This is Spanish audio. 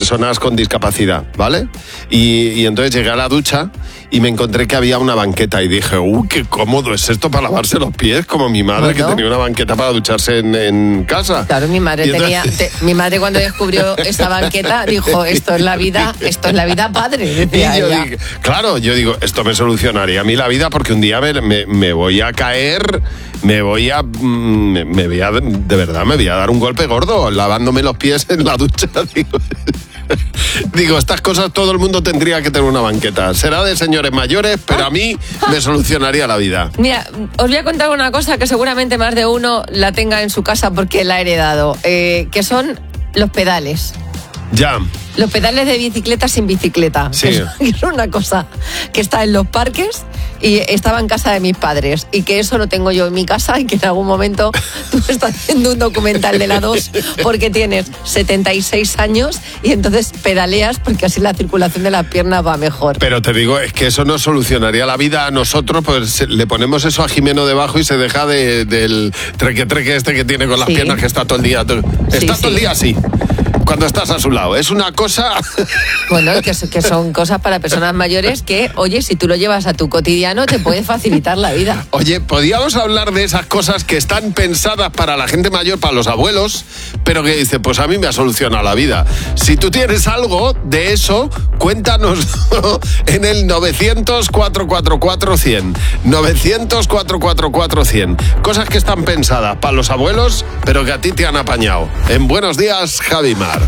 personas con discapacidad, ¿vale? Y entonces llegué a la ducha y me encontré que había una banqueta y dije, qué cómodo es esto para lavarse los pies, como mi madre, que tenía una banqueta para ducharse en casa. Claro, mi madre mi madre cuando descubrió esa banqueta dijo, esto es la vida padre, decía ella. Yo digo, esto me solucionaría a mí la vida, porque un día me voy a caer, me voy a dar un golpe gordo lavándome los pies en la ducha. Digo, estas cosas todo el mundo tendría que tener una banqueta. Será de señores mayores, pero a mí me solucionaría la vida. Mira, os voy a contar una cosa que seguramente más de uno la tenga en su casa porque la ha heredado, que son los pedales. Ya. Los pedales de bicicleta sin bicicleta. Sí. Que es una cosa que está en los parques y estaba en casa de mis padres. Y que eso lo tengo yo en mi casa y que en algún momento tú estás haciendo un documental de la 2 porque tienes 76 años y entonces pedaleas porque así la circulación de las piernas va mejor. Pero te digo, es que eso nos solucionaría la vida a nosotros, pues le ponemos eso a Jimeno debajo y se deja del treque este que tiene con las piernas, que está todo el día. Todo el día así. Cuando estás a su lado. Es una cosa... Bueno, que son cosas para personas mayores que, oye, si tú lo llevas a tu cotidiano, te puede facilitar la vida. Oye, podríamos hablar de esas cosas que están pensadas para la gente mayor, para los abuelos, pero que dice, pues a mí me ha solucionado la vida. Si tú tienes algo de eso, cuéntanos en el 900-444-100. 900-444-100. Cosas que están pensadas para los abuelos, pero que a ti te han apañado. En Buenos Días, Javi Mar.